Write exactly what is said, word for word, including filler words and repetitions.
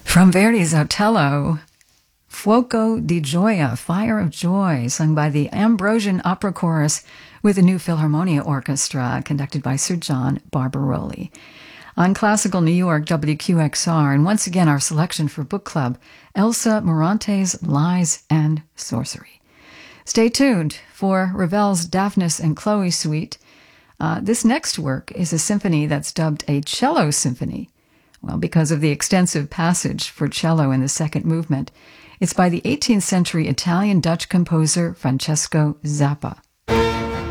From Verdi's Otello, Fuoco di Gioia, Fire of Joy, sung by the Ambrosian Opera Chorus with the New Philharmonia Orchestra, conducted by Sir John Barbaroli. On Classical New York, W Q X R, and once again our selection for book club, Elsa Morante's Lies and Sorcery. Stay tuned for Ravel's Daphnis and Chloe suite. Uh, this next work is a symphony that's dubbed a cello symphony. Well, because of the extensive passage for cello in the second movement. It's by the eighteenth century Italian-Dutch composer Francesco Zappa.